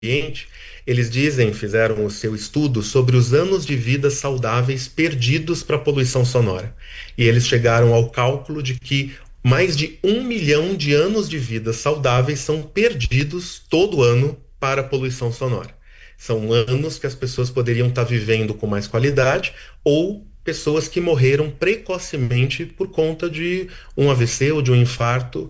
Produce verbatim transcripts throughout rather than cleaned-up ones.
ambiente, eles dizem, fizeram o seu estudo sobre os anos de vida saudáveis perdidos para a poluição sonora. E eles chegaram ao cálculo de que mais de um milhão de anos de vida saudáveis são perdidos todo ano para a poluição sonora. São anos que as pessoas poderiam estar vivendo com mais qualidade ou pessoas que morreram precocemente por conta de um A V C ou de um infarto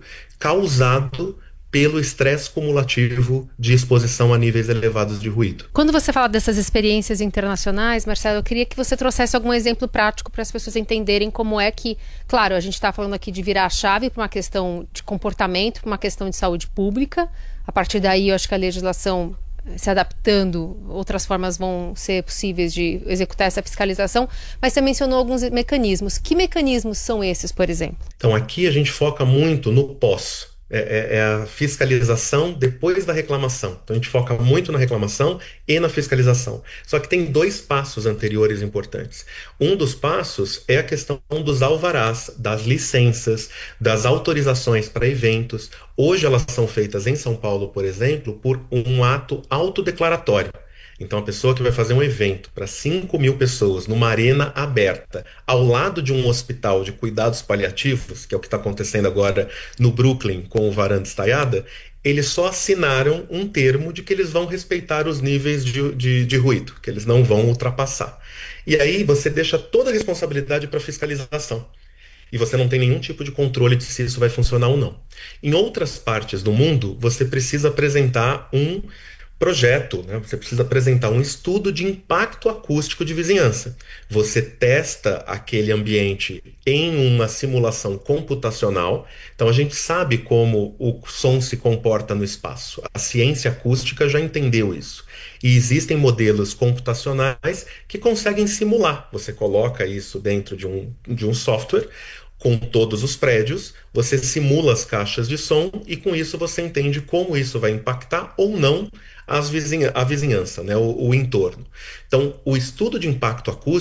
causado pelo estresse cumulativo de exposição a níveis elevados de ruído. Quando você fala dessas experiências internacionais, Marcelo, eu queria que você trouxesse algum exemplo prático para as pessoas entenderem como é que, claro, a gente está falando aqui de virar a chave para uma questão de comportamento, para uma questão de saúde pública. A partir daí, eu acho que a legislação se adaptando, outras formas vão ser possíveis de executar essa fiscalização, mas você mencionou alguns mecanismos. Que mecanismos são esses, por exemplo? Então, aqui a gente foca muito no pós. É, é, é a fiscalização depois da reclamação. Então a gente foca muito na reclamação e na fiscalização. Só que tem dois passos anteriores importantes. Um dos passos é a questão dos alvarás, das licenças, das autorizações para eventos. Hoje elas são feitas em São Paulo, por exemplo, por um ato autodeclaratório. Então, a pessoa que vai fazer um evento para cinco mil pessoas numa arena aberta, ao lado de um hospital de cuidados paliativos, que é o que está acontecendo agora no Brooklyn com o Varanda Estaiada, eles só assinaram um termo de que eles vão respeitar os níveis de, de, de ruído, que eles não vão ultrapassar. E aí você deixa toda a responsabilidade para a fiscalização. E você não tem nenhum tipo de controle de se isso vai funcionar ou não. Em outras partes do mundo, você precisa apresentar um projeto, né? Você precisa apresentar um estudo de impacto acústico de vizinhança. Você testa aquele ambiente em uma simulação computacional. Então a gente sabe como o som se comporta no espaço. A ciência acústica já entendeu isso. E existem modelos computacionais que conseguem simular. Você coloca isso dentro de um, de um software com todos os prédios, você simula as caixas de som e com isso você entende como isso vai impactar ou não as vizinha a vizinhança, né, o, o entorno. Então, o estudo de impacto acústico